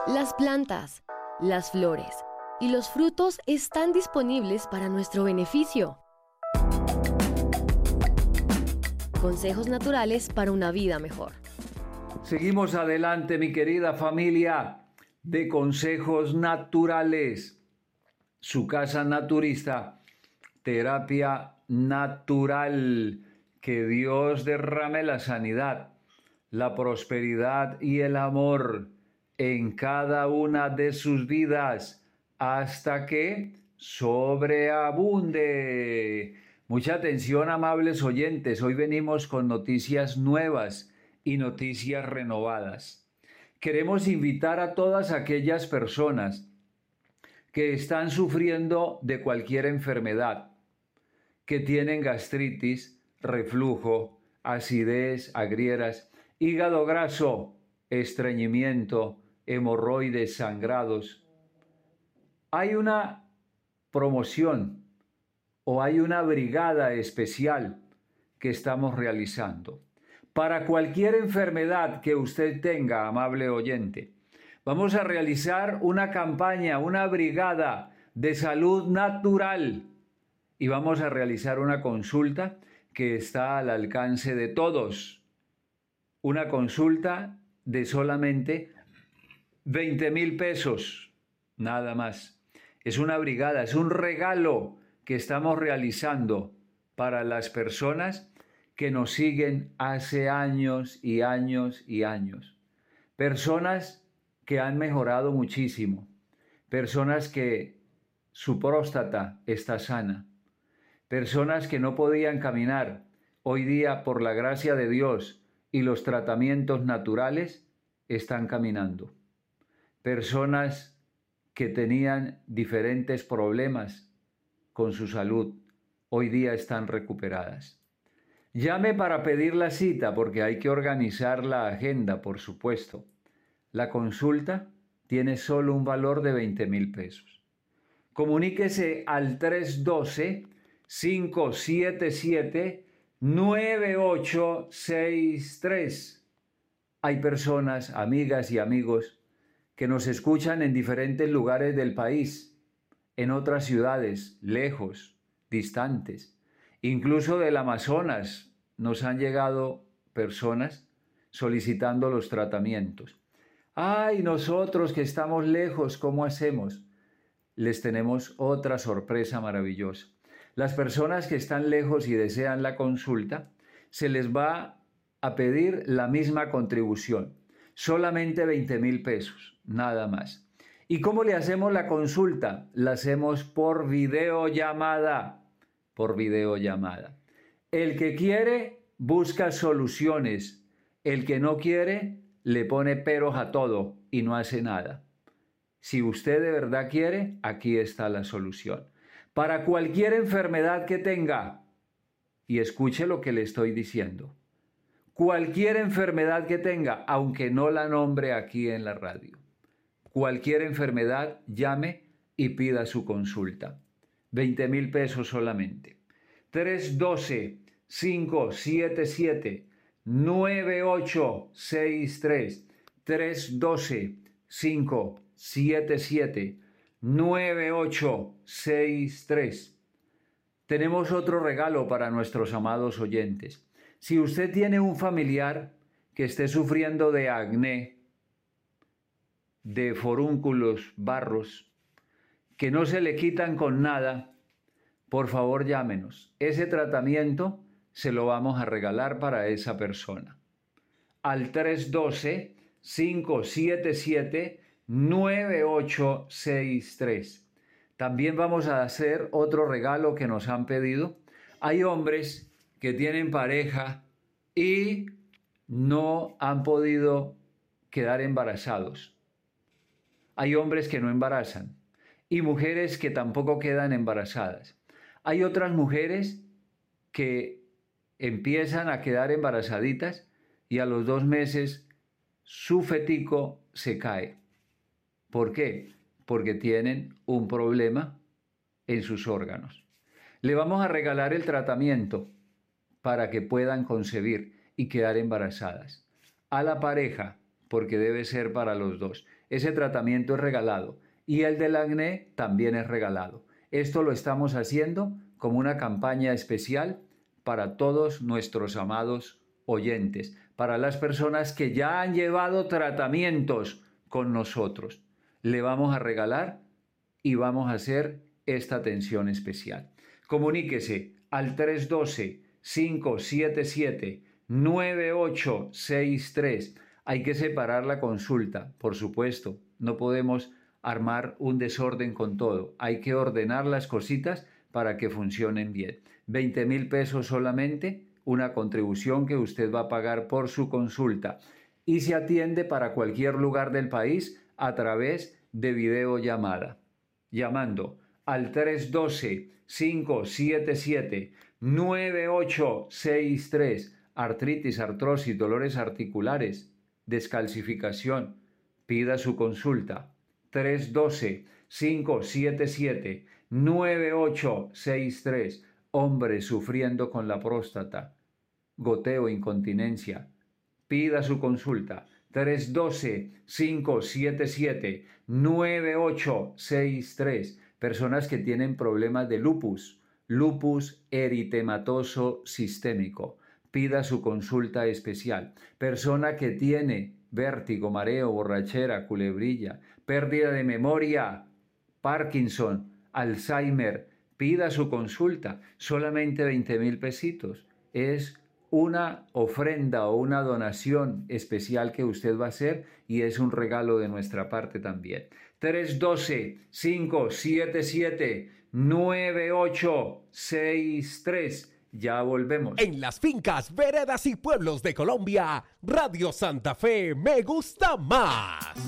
Las plantas, las flores y los frutos están disponibles para nuestro beneficio. Consejos naturales para una vida mejor. Seguimos adelante, mi querida familia de Consejos Naturales. Su casa naturista, terapia natural. Que Dios derrame la sanidad, la prosperidad y el amor en cada una de sus vidas hasta que sobreabunde. Mucha atención, amables oyentes. Hoy venimos con noticias nuevas y noticias renovadas. Queremos invitar a todas aquellas personas que están sufriendo de cualquier enfermedad, que tienen gastritis, reflujo, acidez, agrieras, hígado graso, estreñimiento, hemorroides, sangrados. Hay una promoción o hay una brigada especial que estamos realizando. Para cualquier enfermedad que usted tenga, amable oyente, vamos a realizar una campaña, una brigada de salud natural y vamos a realizar una consulta que está al alcance de todos. Una consulta de solamente 20,000 pesos, nada más. Es una brigada, es un regalo que estamos realizando para las personas que nos siguen hace años y años y años. Personas que han mejorado muchísimo, personas que su próstata está sana, personas que no podían caminar, hoy día por la gracia de Dios y los tratamientos naturales están caminando. Personas que tenían diferentes problemas con su salud, hoy día están recuperadas. Llame para pedir la cita porque hay que organizar la agenda, por supuesto. La consulta tiene solo un valor de 20,000 pesos. Comuníquese al 312-577-9863. Hay personas, amigas y amigos, que nos escuchan en diferentes lugares del país, en otras ciudades, lejos, distantes. Incluso del Amazonas nos han llegado personas solicitando los tratamientos. ¡Ay, nosotros que estamos lejos, ¿cómo hacemos? Les tenemos otra sorpresa maravillosa. Las personas que están lejos y desean la consulta, se les va a pedir la misma contribución, solamente 20,000 pesos, nada más. ¿Y cómo le hacemos la consulta? La hacemos por videollamada, El que quiere busca soluciones, el que no quiere le pone peros a todo y no hace nada. Si usted de verdad quiere, aquí está la solución. Para cualquier enfermedad que tenga, y escuche lo que le estoy diciendo, cualquier enfermedad que tenga, aunque no la nombre aquí en la radio, cualquier enfermedad, llame y pida su consulta. 20,000 pesos solamente. 312-577-9863. 312-577-9863. Tenemos otro regalo para nuestros amados oyentes. Si usted tiene un familiar que esté sufriendo de acné, de forúnculos, barros, que no se le quitan con nada, por favor llámenos. Ese tratamiento se lo vamos a regalar para esa persona. Al 312-577-9863. También vamos a hacer otro regalo que nos han pedido. Hay hombres que tienen pareja y no han podido quedar embarazados. Hay hombres que no embarazan y mujeres que tampoco quedan embarazadas. Hay otras mujeres que empiezan a quedar embarazaditas y a los 2 meses su fetico se cae. ¿Por qué? Porque tienen un problema en sus órganos. Le vamos a regalar el tratamiento para que puedan concebir y quedar embarazadas. A la pareja porque debe ser para los dos. Ese tratamiento es regalado y el del acné también es regalado. Esto lo estamos haciendo como una campaña especial para todos nuestros amados oyentes, para las personas que ya han llevado tratamientos con nosotros. Le vamos a regalar y vamos a hacer esta atención especial. Comuníquese al 312-577-9863. Hay que separar la consulta, por supuesto. No podemos armar un desorden con todo. Hay que ordenar las cositas para que funcionen bien. 20,000 pesos solamente, una contribución que usted va a pagar por su consulta. Y se atiende para cualquier lugar del país a través de videollamada. Llamando al 312-577-9863. Artritis, artrosis, dolores articulares, descalcificación. Pida su consulta. 312-577-9863. Hombre sufriendo con la próstata, goteo, incontinencia. Pida su consulta. 312-577-9863. Personas que tienen problemas de lupus eritematoso sistémico. Pida su consulta especial. Persona que tiene vértigo, mareo, borrachera, culebrilla, pérdida de memoria, Parkinson, Alzheimer. Pida su consulta. Solamente 20,000 pesitos. Es una ofrenda o una donación especial que usted va a hacer y es un regalo de nuestra parte también. 312-577-9863. Ya volvemos. En las fincas, veredas y pueblos de Colombia, Radio Santa Fe me gusta más.